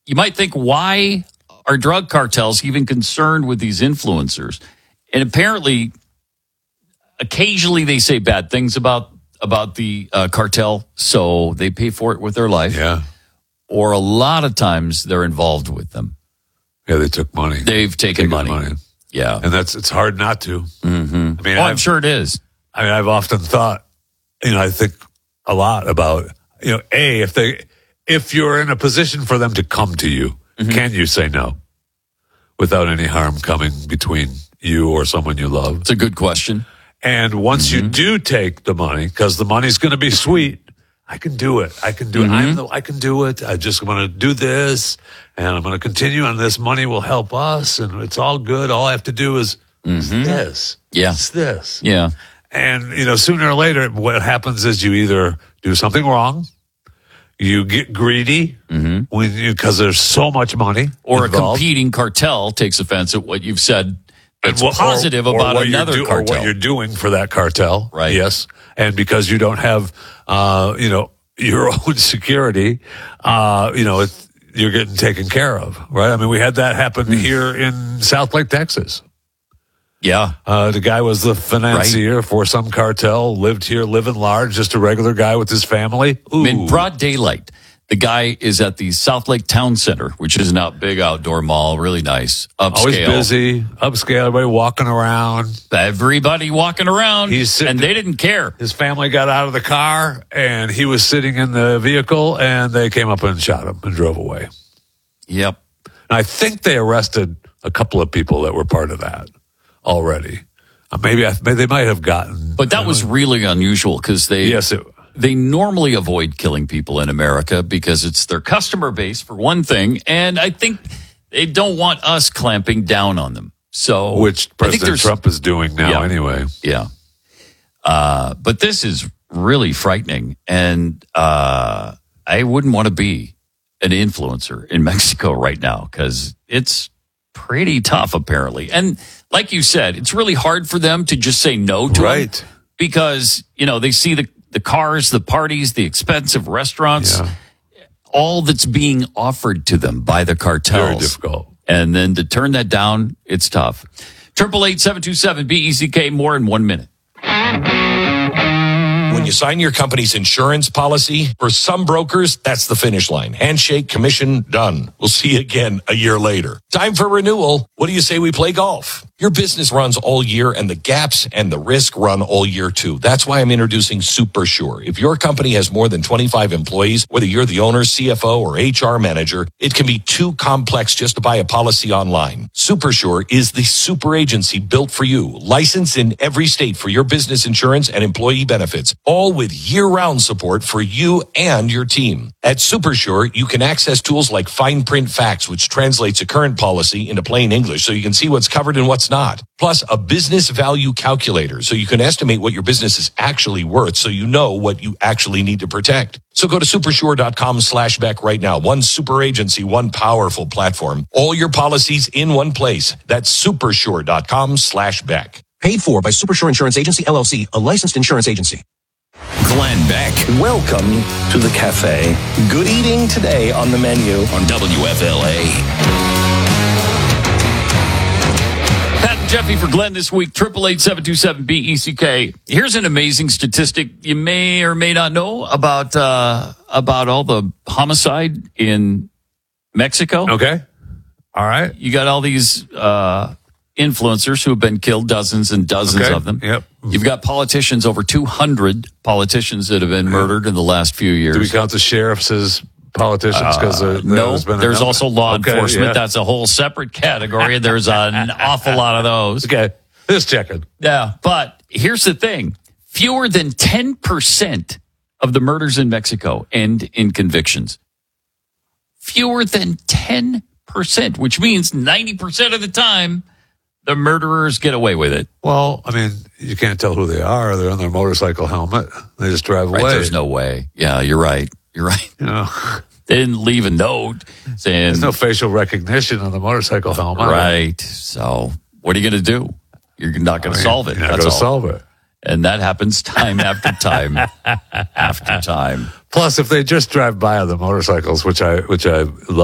you might think, why are drug cartels even concerned with these influencers? And apparently, occasionally they say bad things about the cartel, so they pay for it with their life. Yeah. Or a lot of times they're involved with them. Yeah, they took money. They've taken money. Yeah. And it's hard not to. Mm-hmm. I mean, I'm sure it is. I mean, I've often thought, I think a lot about, if you're in a position for them to come to you, can you say no without any harm coming between you or someone you love? It's a good question. And once you do take the money, because the money's going to be sweet, I can do it. I can do it. I can do it. I just want to do this, and I'm going to continue, and this money will help us, and it's all good. All I have to do is this. Yeah. It's this. Yeah. And, sooner or later, what happens is you either do something wrong, you get greedy because there's so much money, or involved. a competing cartel takes offense at what you've said. It's What- positive or about what another or cartel. what you're doing for that cartel. Right. Yes. And because you don't have, your own security, you're getting taken care of, right? I mean, we had that happen here in South Lake, Texas. Yeah. The guy was the financier for some cartel, lived here, living large, just a regular guy with his family. Ooh. In broad daylight. The guy is at the South Lake Town Center, which is now a big outdoor mall, really nice, upscale. Always busy, upscale, everybody walking around. Everybody walking around, and they didn't care. His family got out of the car, and he was sitting in the vehicle, and they came up and shot him and drove away. Yep. And I think they arrested a couple of people that were part of that already. Maybe they might have gotten. But that was really unusual because they normally avoid killing people in America because it's their customer base, for one thing, and I think they don't want us clamping down on them. So, which President Trump is doing now anyway. Yeah. But this is really frightening, and I wouldn't want to be an influencer in Mexico right now because it's pretty tough, apparently. And like you said, it's really hard for them to just say no to them because, they see the cars, the parties, the expensive restaurants, all that's being offered to them by the cartels. Very difficult. And then to turn that down, it's tough. 888-727-BECK, more in 1 minute. When you sign your company's insurance policy, for some brokers, that's the finish line. Handshake, commission, done. We'll see you again a year later. Time for renewal. What do you say we play golf? Your business runs all year, and the gaps and the risk run all year, too. That's why I'm introducing Super Sure. If your company has more than 25 employees, whether you're the owner, CFO, or HR manager, it can be too complex just to buy a policy online. Super Sure is the super agency built for you, licensed in every state for your business insurance and employee benefits, all with year-round support for you and your team. At Super Sure, you can access tools like Fine Print Facts, which translates a current policy into plain English so you can see what's covered and what's not. Plus, a business value calculator so you can estimate what your business is actually worth so you know what you actually need to protect. So go to supersure.com/Beck right now. One super agency, one powerful platform. All your policies in one place. That's supersure.com/Beck. Paid for by Supersure Insurance Agency, LLC, a licensed insurance agency. Glenn Beck. Welcome to the cafe. Good eating today on the menu. On WFLA. Pat and Jeffy for Glenn this week, 888-727-BECK. Here's an amazing statistic you may or may not know about all the homicide in Mexico. Okay. All right. You got all these influencers who have been killed, dozens and dozens of them. Yep. You've got politicians, over 200 politicians that have been murdered in the last few years. Do we count the sheriffs as politicians? Because no, there's also law enforcement. Yeah. That's a whole separate category. There's an awful lot of those. Okay, just checking. Yeah, but here's the thing. Fewer than 10% of the murders in Mexico end in convictions. Fewer than 10%, which means 90% of the time, the murderers get away with it. Well, I mean, you can't tell who they are. They're on their motorcycle helmet. They just drive away. There's no way. Yeah, you're right. You're right. They didn't leave a note saying... There's no facial recognition on the motorcycle helmet. Right. So what are you going to do? You're not going to solve it. You're not going to solve it. And that happens time after time after time. Plus, if they just drive by on the motorcycles, which I love.